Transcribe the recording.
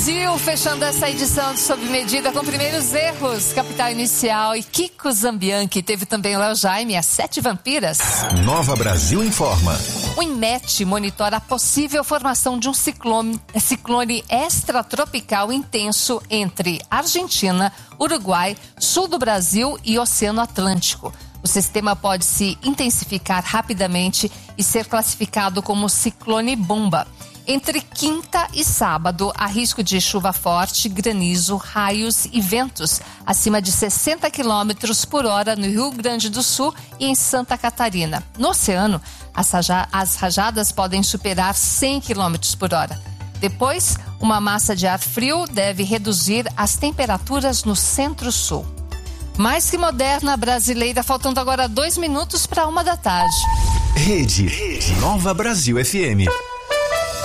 Brasil, fechando essa edição de Sob Medida com primeiros erros, Capital Inicial e Kiko Zambianchi. Teve também Léo Jaime, as 7 Vampiras. Nova Brasil informa. O INMET monitora a possível formação de um ciclone extratropical intenso entre Argentina, Uruguai, sul do Brasil e Oceano Atlântico. O sistema pode se intensificar rapidamente e ser classificado como ciclone bomba. Entre quinta e sábado, há risco de chuva forte, granizo, raios e ventos acima de 60 km por hora no Rio Grande do Sul e em Santa Catarina. No oceano, as rajadas podem superar 100 km por hora. Depois, uma massa de ar frio deve reduzir as temperaturas no centro-sul. Mais que moderna brasileira, faltando agora 2 minutos para 1 da tarde. Rede Nova Brasil FM.